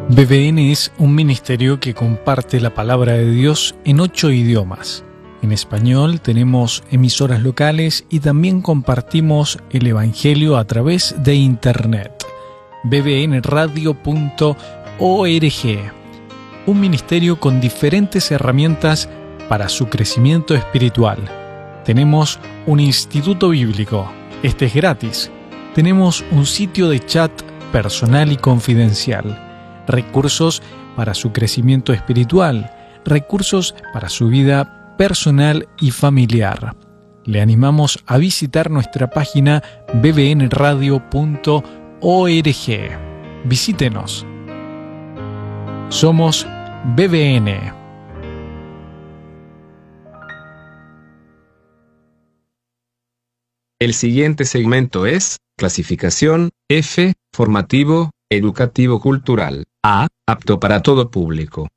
BBN es un ministerio que comparte la palabra de Dios en 8 idiomas. En español tenemos emisoras locales y también compartimos el Evangelio a través de Internet. bbnradio.org, un ministerio con diferentes herramientas para su crecimiento espiritual. Tenemos un instituto bíblico, este es gratis. Tenemos un sitio de chat personal y confidencial. Recursos para su crecimiento espiritual, recursos para su vida personal y familiar. Le animamos a visitar nuestra página bbnradio.org. Visítenos. Somos BBN. El siguiente segmento es clasificación F, formativo, educativo cultural. A, apto para todo público.